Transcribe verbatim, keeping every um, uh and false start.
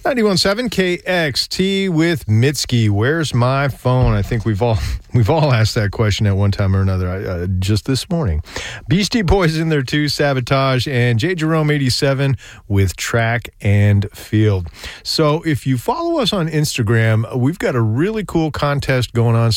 ninety-one point seven K X T with Mitski. Where's my phone? I think we've all we've all asked that question at one time or another uh, just this morning. Beastie Boys in there too, Sabotage, and J. Jerome eighty-seven with Track and Field. So if you follow us on Instagram, we've got a really cool contest going on.